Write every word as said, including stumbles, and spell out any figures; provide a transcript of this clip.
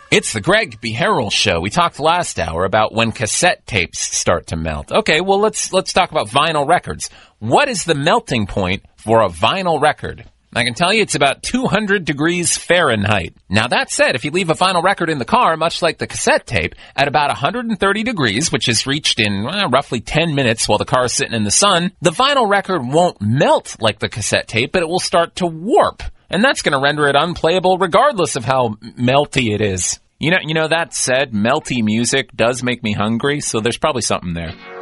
It's the Greg Beharrell Show. We talked last hour about when cassette tapes start to melt. Okay, well, let's let's talk about vinyl records. What is the melting point for a vinyl record? I can tell you it's about two hundred degrees Fahrenheit. Now, that said, if you leave a vinyl record in the car, much like the cassette tape, at about one hundred thirty degrees, which is reached in well, roughly ten minutes while the car is sitting in the sun, the vinyl record won't melt like the cassette tape, but it will start to warp. And that's going to render it unplayable regardless of how melty it is. You know, you know, that said, melty music does make me hungry, so there's probably something there.